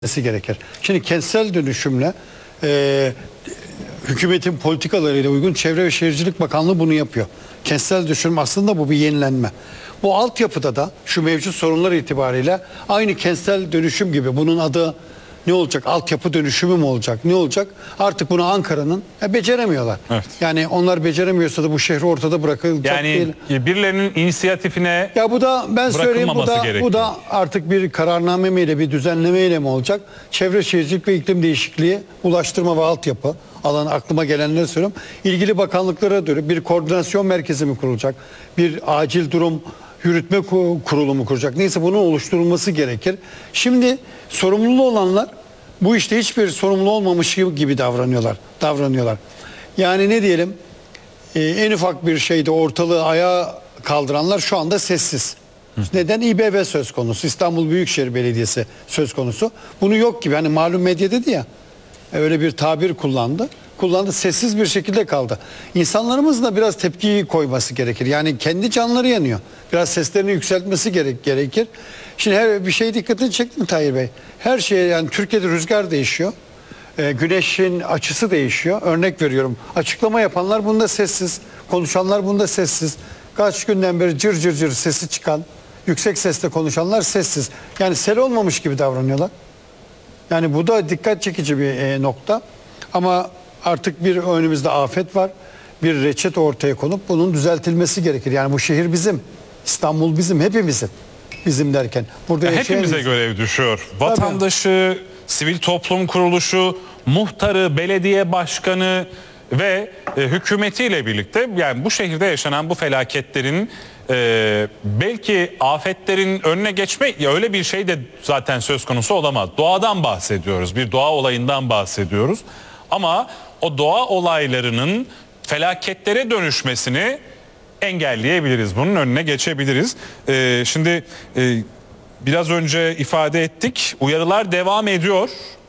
gerekir. Şimdi kentsel dönüşümle hükümetin politikalarıyla uygun Çevre ve Şehircilik Bakanlığı bunu yapıyor. Kentsel dönüşüm aslında bu bir yenilenme. Bu altyapıda da şu mevcut sorunlar itibariyle aynı kentsel dönüşüm gibi bunun adı ne olacak? Altyapı dönüşümü mü olacak? Ne olacak? Artık bunu Ankara'nın beceremiyorlar. Evet. Yani onlar beceremiyorsa da bu şehri ortada bırakılacak yani değil. Yani birilerinin inisiyatifine ya bu da ben söyleyeyim bu da artık bir kararname ile bir düzenleme ile mi olacak? Çevre Şehircilik ve İklim Değişikliği, Ulaştırma ve Altyapı alanı aklıma gelenleri söylüyorum. İlgili bakanlıklara göre bir koordinasyon merkezi mi kurulacak? Bir acil durum yürütme kurulu mu kuracak? Neyse bunun oluşturulması gerekir. Şimdi sorumlu olanlar bu işte hiçbir sorumlu olmamış gibi davranıyorlar. Yani ne diyelim? En ufak bir şeyde ortalığı ayağa kaldıranlar şu anda sessiz. Neden? İBB söz konusu. İstanbul Büyükşehir Belediyesi söz konusu. Bunu yok gibi. Hani malum medya dedi ya. Öyle bir tabir kullandı. Sessiz bir şekilde kaldı. İnsanlarımızın da biraz tepki koyması gerekir. Yani kendi canları yanıyor. Biraz seslerini yükseltmesi gerekir. Şimdi her bir şey dikkatini çekti mi Tahir Bey? Her şeye yani Türkiye'de rüzgar değişiyor. Güneşin açısı değişiyor. Örnek veriyorum. Açıklama yapanlar bunda sessiz. Konuşanlar bunda sessiz. Kaç günden beri cır cır cır sesi çıkan, yüksek sesle konuşanlar sessiz. Yani sel olmamış gibi davranıyorlar. Yani bu da dikkat çekici bir nokta. Ama artık bir önümüzde afet var. Bir reçete ortaya konup bunun düzeltilmesi gerekir. Yani bu şehir bizim. İstanbul bizim, hepimizin. Bizim derken. Burada hepimize görev düşüyor. Vatandaşı, sivil toplum kuruluşu, muhtarı, belediye başkanı ve hükümetiyle birlikte yani bu şehirde yaşanan bu felaketlerin belki afetlerin önüne geçme öyle bir şey de zaten söz konusu olamaz. Doğadan bahsediyoruz. Bir doğa olayından bahsediyoruz. Ama o doğa olaylarının felaketlere dönüşmesini engelleyebiliriz. Bunun önüne geçebiliriz. Şimdi biraz önce ifade ettik. Uyarılar devam ediyor.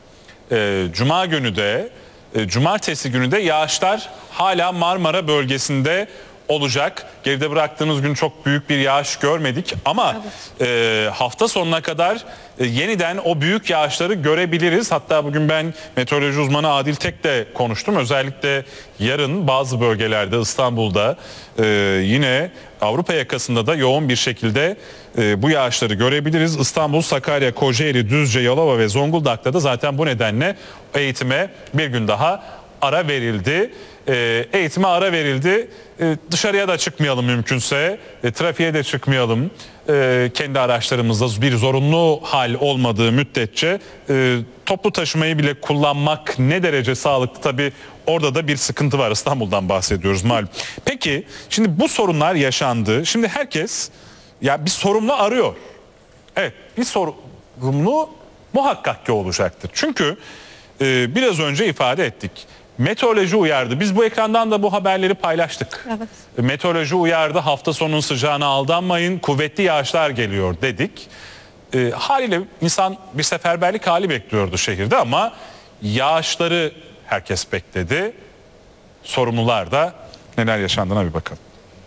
Cuma günü de, cumartesi günü de yağışlar hala Marmara bölgesinde olacak. Geride bıraktığımız gün çok büyük bir yağış görmedik ama hafta sonuna kadar yeniden o büyük yağışları görebiliriz. Hatta bugün ben meteoroloji uzmanı Adil Tek'le konuştum. Özellikle yarın bazı bölgelerde İstanbul'da yine Avrupa yakasında da yoğun bir şekilde bu yağışları görebiliriz. İstanbul, Sakarya, Kocaeli, Düzce, Yalova ve Zonguldak'ta da zaten bu nedenle eğitime bir gün daha ara verildi. Eğitime ara verildi. Dışarıya da çıkmayalım mümkünse. Trafiğe de çıkmayalım. Kendi araçlarımızda bir zorunlu hal olmadığı müddetçe toplu taşımayı bile kullanmak ne derece sağlıklı? Tabii orada da bir sıkıntı var. İstanbul'dan bahsediyoruz malum. Peki şimdi bu sorunlar yaşandı. Şimdi herkes ya bir sorumlu arıyor. Evet, bir sorumlu muhakkak ki olacaktır. Çünkü biraz önce ifade ettik. Meteoroloji uyardı. Biz bu ekrandan da bu haberleri paylaştık. Evet. Meteoroloji uyardı. Hafta sonunun sıcağına aldanmayın. Kuvvetli yağışlar geliyor dedik. Haliyle insan bir seferberlik hali bekliyordu şehirde ama yağışları herkes bekledi. Sorumlular da neler yaşandığına bir bakalım.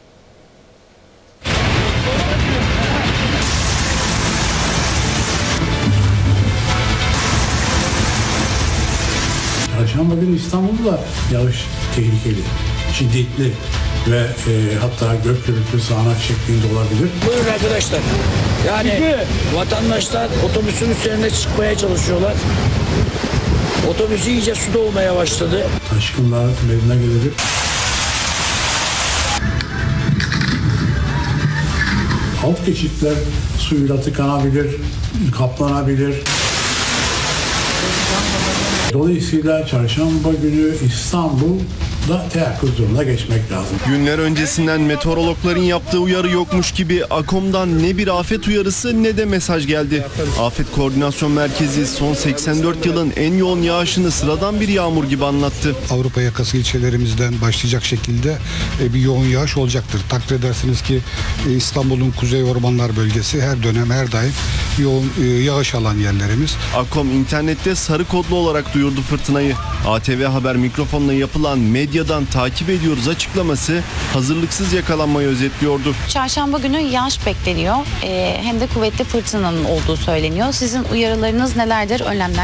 Çarşamba günü İstanbul'da yağış tehlikeli, şiddetli ve hatta gök gürültü sağanak şeklinde olabilir. Buyurun arkadaşlar. Yani vatandaşlar otobüsün üzerine çıkmaya çalışıyorlar. Otobüs iyice suda olmaya başladı. Taşkınlar meydana gelebilir. Alt geçitler suyla tıkanabilir, kaplanabilir. Dolayısıyla çarşamba günü İstanbul'da teyakkuz durumuna geçmek lazım. Günler öncesinden meteorologların yaptığı uyarı yokmuş gibi AKOM'dan ne bir afet uyarısı ne de mesaj geldi. Afet Koordinasyon Merkezi son 84 yılın en yoğun yağışını sıradan bir yağmur gibi anlattı. Avrupa yakası ilçelerimizden başlayacak şekilde bir yoğun yağış olacaktır. Takdir edersiniz ki İstanbul'un kuzey ormanlar bölgesi her dönem her daim yoğun yağış alan yerlerimiz. AKOM internette sarı kodlu olarak duyurdu fırtınayı. ATV Haber mikrofonla yapılan medya medyadan takip ediyoruz açıklaması hazırlıksız yakalanmayı özetliyordu. Çarşamba günü yağış bekleniyor. Hem de kuvvetli fırtınanın olduğu söyleniyor. Sizin uyarılarınız nelerdir? Önlemler